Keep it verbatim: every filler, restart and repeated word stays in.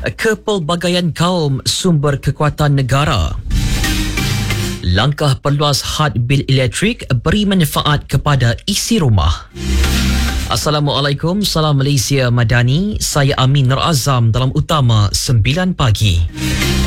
Kepelbagaian kaum sumber kekuatan negara. Langkah perluas had bil elektrik beri manfaat kepada isi rumah. Assalamualaikum, salam Malaysia Madani. Saya Amin Nur Azam dalam Utama sembilan pagi.